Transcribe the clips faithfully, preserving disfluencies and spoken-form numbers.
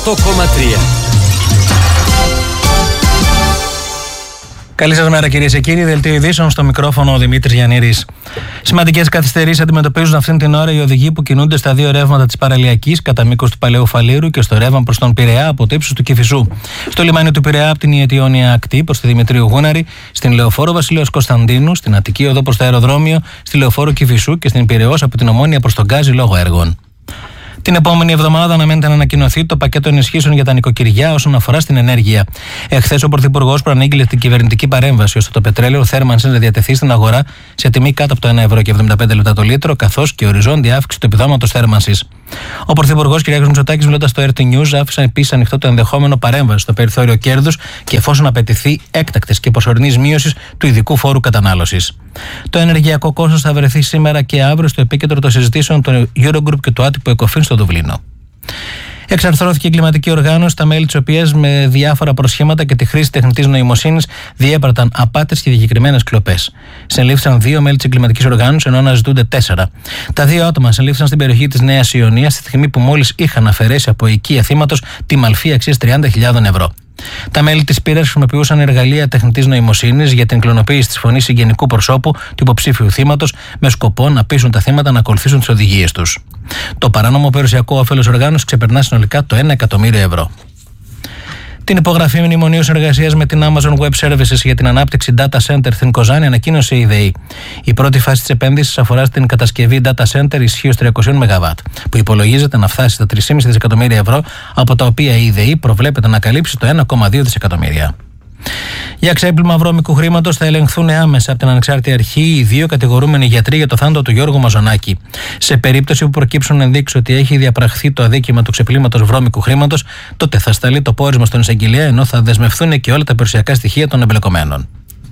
οκτώ κόμμα τρία. Καλή σας μέρα, κυρίες και κύριοι. Δελτίο ειδήσεων, στο μικρόφωνο ο Δημήτρης Γιαννήρης. Σημαντικές καθυστερήσεις αντιμετωπίζουν αυτήν την ώρα οι οδηγοί που κινούνται στα δύο ρεύματα της παραλιακής κατά μήκος του Παλαιού Φαλήρου και στο ρεύμα προς τον Πειραιά από το ύψος του Κηφισού. Στο λιμάνι του Πειραιά από την Ιετιόνια ακτή προς τη Δημητρίου Γούναρη, στην Λεωφόρο Βασιλέως Κωνσταντίνου, στην Αττική οδό προς το αεροδρόμιο, στη Λεωφόρο Κηφισού και στην Πειραιώς από την Ομόνια προς τον Γκάζι λόγω έργων. Την επόμενη εβδομάδα αναμένεται να ανακοινωθεί το πακέτο ενισχύσεων για τα νοικοκυριά όσον αφορά στην ενέργεια. Εχθές ο Πρωθυπουργός προανήγγειλε την κυβερνητική παρέμβαση ώστε το πετρέλαιο θέρμανσης να διατεθεί στην αγορά σε τιμή κάτω από το ένα ευρώ και εβδομήντα πέντε λεπτά το λίτρο, καθώς και οριζόντια αύξηση του επιδόματος θέρμανσης. Ο Πρωθυπουργός κ. Μητσοτάκης, μιλώντας στο αρ τι News, άφησε επίσης ανοιχτό το ενδεχόμενο παρέμβαση στο περιθώριο κέρδους και εφόσον απαιτηθεί έκτακτης και προσωρινής μείωσης του ειδικού φόρου κατανάλωσης. Το ενεργειακό κόστος θα βρεθεί σήμερα και αύριο στο επίκεντρο των συζητήσεων του Eurogroup και του άτυπου Εκοφίν στο Δουβλίνο. Εξαρθρώθηκε η κλιματική οργάνωση, τα μέλη της οποίας με διάφορα προσχήματα και τη χρήση τεχνητής νοημοσύνης διέπραταν απάτες και διακεκριμένες κλοπές. Συνελήφθησαν δύο μέλη της εγκληματικής οργάνωσης, ενώ αναζητούνται τέσσερα. Τα δύο άτομα συνελήφθησαν στην περιοχή της Νέας Ιωνίας, στη στιγμή που μόλις είχαν αφαιρέσει από οικία θύματος τη μαλφή αξίας τριάντα χιλιάδες ευρώ. Τα μέλη της πύρας χρησιμοποιούσαν εργαλεία τεχνητής νοημοσύνης για την κλωνοποίηση της φωνής συγγενικού προσώπου του υποψήφιου θύματος με σκοπό να πείσουν τα θύματα να ακολουθήσουν τις οδηγίες τους. Το παράνομο περιουσιακό όφελος οργάνωσης ξεπερνά συνολικά το ένα εκατομμύριο ευρώ. Την υπογραφή μνημονίου συνεργασίας με την Amazon Web Services για την ανάπτυξη data center στην Κοζάνη ανακοίνωσε η ΔΕΗ. Η πρώτη φάση της επένδυσης αφορά στην κατασκευή data center ισχύως τριακόσια μεγαβάτ, που υπολογίζεται να φτάσει στα τρία κόμμα πέντε δισεκατομμύρια ευρώ, από τα οποία η ΔΕΗ προβλέπεται να καλύψει το ένα κόμμα δύο δισεκατομμύρια. Για ξέπλυμα βρώμικου χρήματος θα ελεγχθούν άμεσα από την ανεξάρτητη αρχή οι δύο κατηγορούμενοι γιατροί για το θάνατο του Γιώργου Μαζονάκη. Σε περίπτωση που προκύψουν ενδείξεις ότι έχει διαπραχθεί το αδίκημα του ξεπλύματος βρώμικου χρήματος, τότε θα σταλεί το πόρισμα στον εισαγγελέα, ενώ θα δεσμευθούν και όλα τα περιουσιακά στοιχεία των εμπλεκομένων.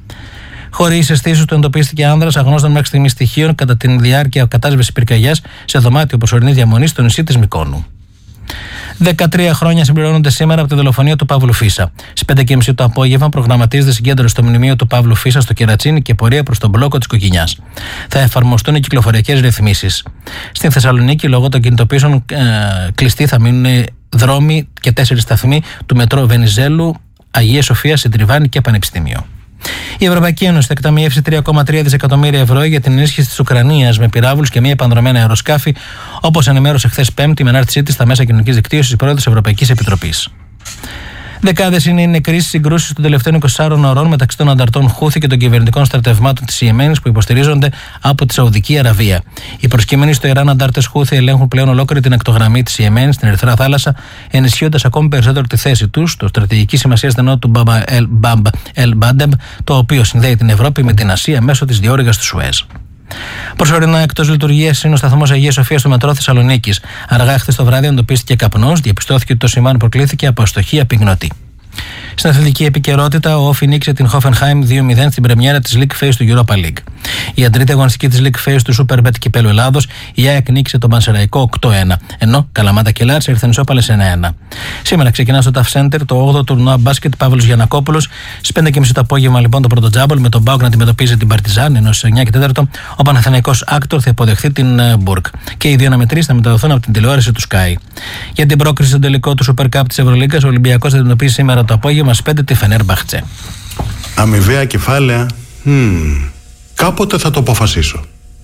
Χωρίς αισθήσεις του εντοπίστηκε άνδρας αγνώστων μέχρι στιγμής στοιχείων κατά τη διάρκεια κατάσβεσης πυρκαγιάς σε δωμάτιο προσωρινής διαμονής στο νησί της Μυκόνου. δεκατρία χρόνια συμπληρώνονται σήμερα από τη δολοφονία του Παύλου Φίσα. Στις πέντε και μισή το απόγευμα προγραμματίζεται συγκέντρωση στο μνημείο του Παύλου Φίσα στο Κερατσίνι και πορεία προς τον μπλόκο της Κοκκινιάς. Θα εφαρμοστούν οι κυκλοφοριακές ρυθμίσεις. Στην Θεσσαλονίκη, λόγω των κινητοποιήσεων, ε, κλειστοί θα μείνουν δρόμοι και τέσσερις σταθμοί του μετρό Βενιζέλου, Αγία Σοφία, Συντριβάνη και Πανεπιστήμιο. Η Ευρωπαϊκή Ένωση θα εκταμιεύσει τρία κόμμα τρία δισεκατομμύρια ευρώ για την ενίσχυση της Ουκρανίας με πυράβλους και μη επανδρομένα αεροσκάφη, όπως ενημέρωσε χθες Πέμπτη με ανάρτησή της στα μέσα κοινωνικής δικτύωσης η πρόεδρος της Ευρωπαϊκής Επιτροπής. Δεκάδες είναι οι νεκροί στις συγκρούσεις των τελευταίων εικοσιτεσσάρων ωρών μεταξύ των ανταρτών Χούθη και των κυβερνητικών στρατευμάτων της Ιεμένης που υποστηρίζονται από τη Σαουδική Αραβία. Οι προσκύμενοι στο Ιράν αντάρτες Χούθη ελέγχουν πλέον ολόκληρη την ακτογραμμή της Ιεμένης στην Ερυθρά Θάλασσα, ενισχύοντας ακόμη περισσότερο τη θέση τους στο στρατηγική σημασία στενό του Μπαμπ ελ Μπάντεμπ, το οποίο συνδέει την Ευρώπη με την Ασία μέσω της διόρυγας του Σουέζ. Προσωρινά εκτός λειτουργίας είναι ο σταθμός Αγίας Σοφίας του μετρό Θεσσαλονίκης. Αργά χθες το βράδυ εντοπίστηκε καπνός, διαπιστώθηκε ότι το συμβάν προκλήθηκε από αστοχή απιγνωτή. Στην αθλητική επικαιρότητα, ο Όφι νίκησε την Hoffenheim δύο μηδέν στην πρεμιέρα της League Phase του Europa League. Για τρίτη αγωνιστική της League Phase του Superbet Κυπέλλου Ελλάδος, η ΑΕΚ νίκησε τον Πανσεραϊκό οκτώ ένα, ενώ Καλαμάτα και Λάρτς ήρθαν ισόπαλες ένα ένα. Σήμερα ξεκινά στο TAF Center το όγδοο τουρνουά μπάσκετ Παύλος Γιαννακόπουλος. Στις πέντε και μισή το απόγευμα λοιπόν το πρώτο τζάμπολ με τον Μπάουκ να αντιμετωπίζει την Παρτιζάν, ενώ στις εννιά και τέσσερα ο Παναθηναϊκός Άκτορ θα υποδεχθεί την Μπουργκ. Και οι δύο αναμετρήσεις θα μεταδοθούν από την τηλεόραση του Sky. Για την πρόκριση στον τελικό του Super Cup της Ευρωλίγκας, ο Ολυμπιακός θα αντιμετωπίσει σήμερα το απόγευμα στις πέντε τη Φενέρμπαχτσε. Αμοιβαία κεφάλαια. Hmm. Κάποτε θα το αποφασίσω.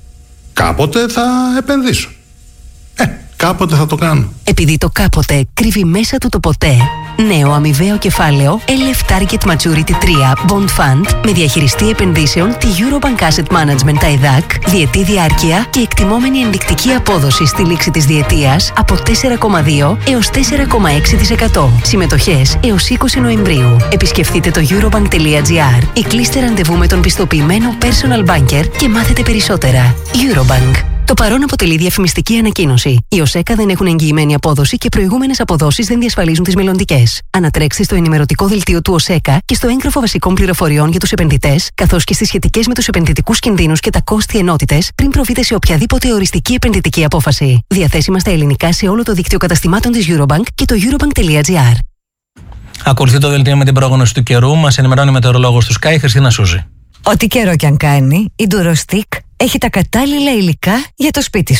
Κάποτε θα επενδύσω. Ε, κάποτε θα το κάνω. Επειδή το κάποτε κρύβει μέσα του το ποτέ, νέο αμοιβαίο κεφάλαιο ελ εφ Target Maturity τρία Bond Fund με διαχειριστή επενδύσεων τη Eurobank Asset Management τα ΕΔΑΚ, διετή διάρκεια και εκτιμόμενη ενδεικτική απόδοση στη λήξη της διετίας από τέσσερα κόμμα δύο έως τέσσερα κόμμα έξι τοις εκατό. Συμμετοχές έως είκοσι Νοεμβρίου. Επισκεφτείτε το eurobank.gr ή κλείστε ραντεβού με τον πιστοποιημένο personal banker και μάθετε περισσότερα. Eurobank. Το παρόν αποτελεί διαφημιστική ανακοίνωση. Οι ΟΣΕΚΑ δεν έχουν εγγυημένη απόδοση και προηγούμενες αποδόσεις δεν διασφαλίζουν τις μελλοντικές. Ανατρέξτε στο ενημερωτικό δελτίο του ΟΣΕΚΑ και στο έγγραφο βασικών πληροφοριών για τους επενδυτές, καθώς και στις σχετικές με τους επενδυτικούς κινδύνους και τα κόστη ενότητες, πριν προβείτε σε οποιαδήποτε οριστική επενδυτική απόφαση. Διαθέσιμα στα ελληνικά σε όλο το δίκτυο καταστημάτων της Eurobank και το eurobank.gr. Ακολουθεί το δελτίο με την πρόγνωση του καιρού. Μας ενημερώνει ο μετεωρολόγος του Sky, Χριστίνα Σούζη. Ό,τι καιρό κι αν κάνει, η Durostic έχει τα κατάλληλα υλικά για το σπίτι σου.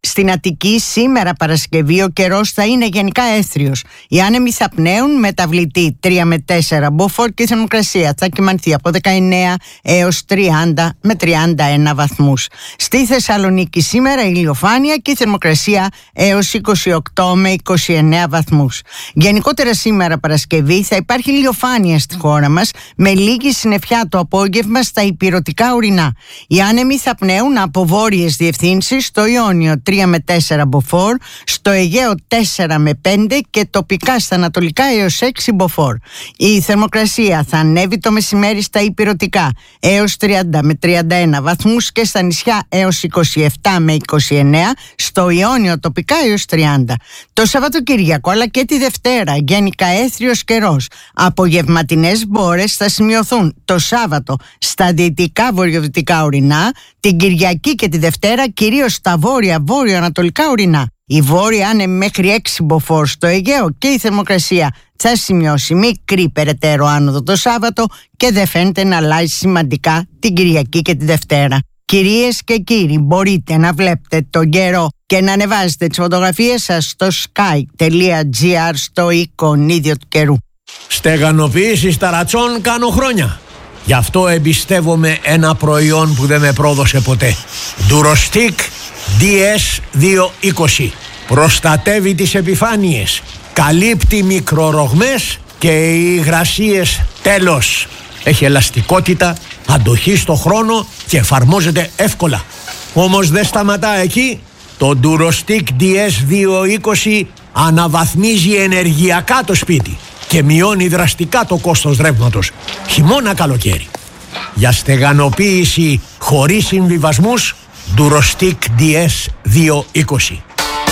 Στην Αττική σήμερα Παρασκευή ο καιρός θα είναι γενικά έθριος. Οι άνεμοι θα πνέουν, μεταβλητή τρία με τέσσερα μποφόρ και η θερμοκρασία θα κυμανθεί από δεκαεννέα έως τριάντα με τριάντα ένα βαθμούς. Στη Θεσσαλονίκη σήμερα ηλιοφάνεια και η θερμοκρασία έως είκοσι οκτώ με είκοσι εννέα βαθμούς. Γενικότερα σήμερα Παρασκευή θα υπάρχει ηλιοφάνεια στη χώρα μας με λίγη συννεφιά το απόγευμα στα ηπειρωτικά ορεινά. Οι άνεμοι θα πνέουν από βόρειες διευθύνσεις στο Ιόνιο τρία με τέσσερα μποφόρ, στο Αιγαίο τέσσερα με πέντε και τοπικά στα ανατολικά έως έξι μποφόρ. Η θερμοκρασία θα ανέβει το μεσημέρι στα ηπειρωτικά έως τριάντα με τριάντα ένα βαθμούς και στα νησιά έως είκοσι επτά με είκοσι εννέα, στο Ιόνιο τοπικά έως τριάντα. Το Σαββατοκύριακο αλλά και τη Δευτέρα γενικά έθριος καιρός. Απογευματινές μπόρες θα σημειωθούν το Σάββατο στα δυτικά βορειοδυτικά ορεινά, την Κυριακή και τη Δευτέρα κυρίως στα βόρεια βόρειο-ανατολικά ορεινά. Η βόρεια άνεμη μέχρι έξι μποφόρ στο Αιγαίο και η θερμοκρασία θα σημειώσει μικρή περαιτέρω άνοδο το Σάββατο και δεν φαίνεται να αλλάζει σημαντικά την Κυριακή και τη Δευτέρα. Κυρίες και κύριοι, μπορείτε να βλέπετε τον καιρό και να ανεβάζετε τις φωτογραφίες σας στο sky τελεία gr στο εικονίδιο του καιρού. Στεγανοποίηση ταρατσών κάνω χρόνια. Γι' αυτό εμπιστεύομαι ένα προϊόν που δεν με πρόδωσε ποτέ. Durostic ντι ες διακόσια είκοσι. Προστατεύει τις επιφάνειες, καλύπτει μικρορογμές και υγρασίες. Τέλος. Έχει ελαστικότητα, αντοχή στο χρόνο και εφαρμόζεται εύκολα. Όμως δεν σταματά εκεί. Το Durostic ντι ες διακόσια είκοσι αναβαθμίζει ενεργειακά το σπίτι και μειώνει δραστικά το κόστος ρεύματος, χειμώνα καλοκαίρι. Για στεγανοποίηση χωρίς συμβιβασμούς, Durostic ντι ες διακόσια είκοσι.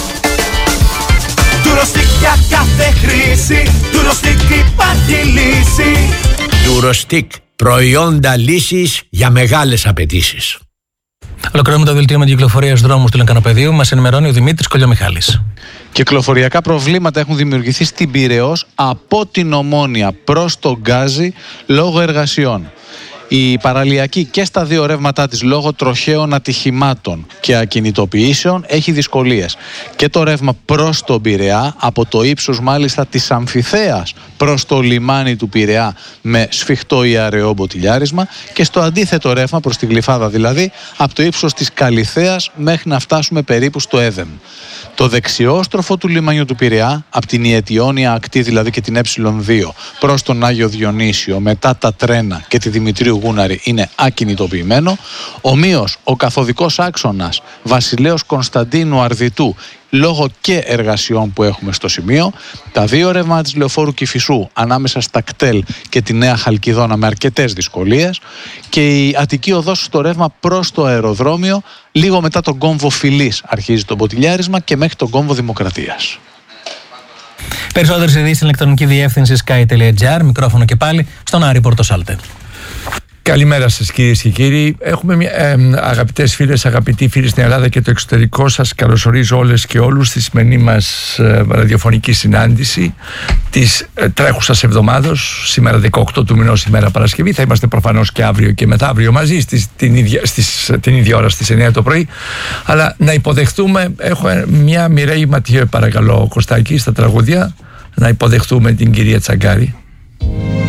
Durostic για κάθε χρήση, Durostic υπάρχει λύση. Durostic, προϊόντα λύσης για μεγάλες απαιτήσεις. Ολοκληρώνουμε το δελτίο με την κυκλοφορία στους δρόμους του Λεκανοπεδίου. Μας ενημερώνει ο Δημήτρης Κολιομιχάλης. Κυκλοφοριακά προβλήματα έχουν δημιουργηθεί στην Πειραιώς από την Ομόνια προς τον Γκάζι λόγω εργασιών. Η παραλιακή και στα δύο ρεύματά της λόγω τροχαίων ατυχημάτων και ακινητοποιήσεων έχει δυσκολίες. Και το ρεύμα προς τον Πειραιά, από το ύψος μάλιστα της Αμφιθέας προς το λιμάνι του Πειραιά με σφιχτό ή αραιό μποτιλιάρισμα, και στο αντίθετο ρεύμα προς τη Γλυφάδα δηλαδή, από το ύψος της Καλιθέας μέχρι να φτάσουμε περίπου στο Έδεμ. Το δεξιόστροφο του λιμανιού του Πειραιά, από την Ιετιώνια ακτή δηλαδή και την ε δύο προς τον Άγιο Διονύσιο μετά τα τρένα και τη Δημητρίου Γούναρη, είναι ακινητοποιημένο. Ομοίως ο καθοδικός άξονας Βασιλέως Κωνσταντίνου Αρδιτού λόγω και εργασιών που έχουμε στο σημείο. Τα δύο ρεύματα της Λεωφόρου Κηφισού ανάμεσα στα κτέλ και τη Νέα Χαλκιδόνα με αρκετές δυσκολίες, και η Αττική οδός στο ρεύμα προς το αεροδρόμιο λίγο μετά τον κόμβο Φιλής αρχίζει το μποτιλιάρισμα και μέχρι τον κόμβο Δημοκρατίας. Περισσότερες ειδήσεις στην ηλεκτρονική διεύθυνση sky τελεία gr. Μικρόφωνο και πάλι στον Άρη Πορτοσάλτε. Καλημέρα σας κυρίες και κύριοι. Έχουμε μια, ε, αγαπητές φίλες, αγαπητοί φίλοι στην Ελλάδα και το εξωτερικό, σας καλωσορίζω όλες και όλους στη σημερινή μας ε, ραδιοφωνική συνάντηση της ε, τρέχουσας εβδομάδος, σήμερα δεκαοκτώ του μηνός, ημέρα Παρασκευή. Θα είμαστε προφανώς και αύριο και μεθαύριο μαζί στις, την, ίδια, στις, την ίδια ώρα στις εννιά το πρωί. Αλλά να υποδεχτούμε, έχω μια Μιρέη Ματιέ, παρακαλώ Κωστάκη, στα τραγούδια, να υποδεχτούμε την κυρία Τσαγκάρη.